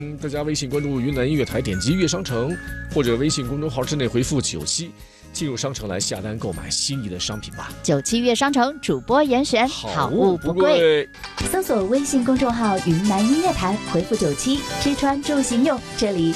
大家微信关注云南音乐台，点击乐商城或者微信公众号之内回复97，进入商城来下单购买心仪的商品吧。 97乐商城主播严选，好物不贵。搜索微信公众号云南音乐台，回复97，吃穿住行用，这里